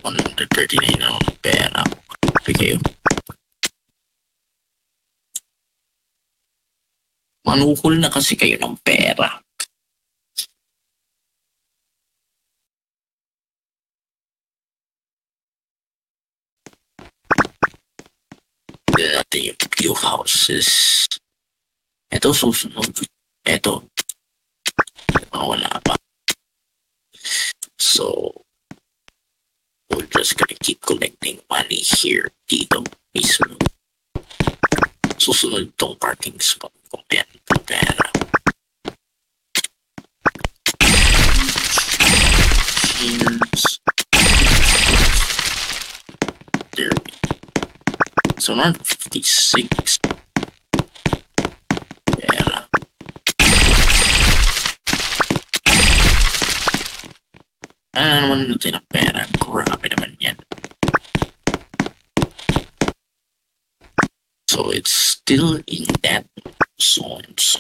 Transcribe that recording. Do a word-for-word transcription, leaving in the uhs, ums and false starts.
one hundred thirty-nine na ng pera. Happy kayo. Manuhol na kasi kayo ng pera. Natin yung few houses. Ito susunod. Ito. Oh, wala pa. So, we're just gonna keep collecting money here. Dito mismo. Susunod tong parking spot ko. Yan. Pera. Cheers. There we go. So, around fifty-six. Pera. Ano naman natin ang pera? Grabe naman yan. So, it's still in that zones.